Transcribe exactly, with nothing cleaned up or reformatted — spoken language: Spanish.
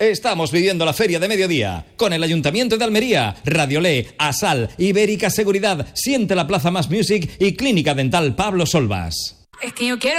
Estamos viviendo la Feria de Mediodía con el Ayuntamiento de Almería, Radiolé, Asal, Ibérica Seguridad, Siente la Plaza Más Music y Clínica Dental Pablo Solvas. Es que yo quiero